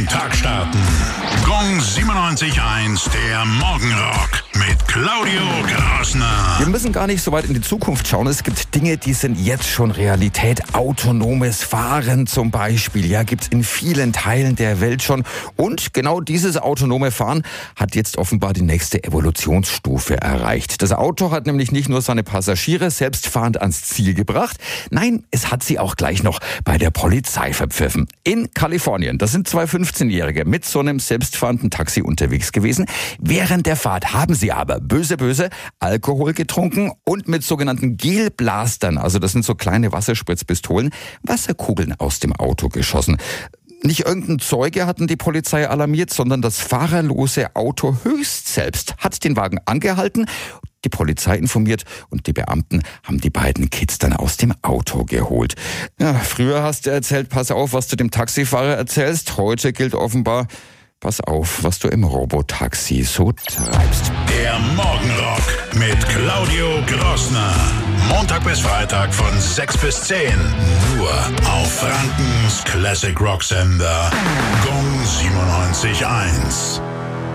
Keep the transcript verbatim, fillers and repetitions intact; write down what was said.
den Tag starten. Gong siebenundneunzig Komma eins, der Morgenrock mit Claudio Grassner. Wir müssen gar nicht so weit in die Zukunft schauen. Es gibt Dinge, die sind jetzt schon Realität. Autonomes Fahren zum Beispiel. Ja, gibt's in vielen Teilen der Welt schon. Und genau dieses autonome Fahren hat jetzt offenbar die nächste Evolutionsstufe erreicht. Das Auto hat nämlich nicht nur seine Passagiere selbstfahrend ans Ziel gebracht. Nein, es hat sie auch gleich noch bei der Polizei verpfiffen. In Kalifornien, da sind zwei fünfzehnjährige mit so einem selbstfahrenden Taxi unterwegs gewesen. Während der Fahrt haben sie aber böse, böse Alkohol getrunken und mit sogenannten Gelblastern, also das sind so kleine Wasserspritzpistolen, Wasserkugeln aus dem Auto geschossen. Nicht irgendein Zeuge hatten die Polizei alarmiert, sondern das fahrerlose Auto höchst selbst hat den Wagen angehalten, die Polizei informiert und die Beamten haben die beiden Kids dann aus dem Auto geholt. Ja, früher hast du erzählt, pass auf, was du dem Taxifahrer erzählst. Heute gilt offenbar, pass auf, was du im Robotaxi so treibst. Der Morgenrock mit Claudio Grassner. Montag bis Freitag von sechs bis zehn. Nur auf Frankens Classic Rock Sender Gong siebenundneunzig Komma eins.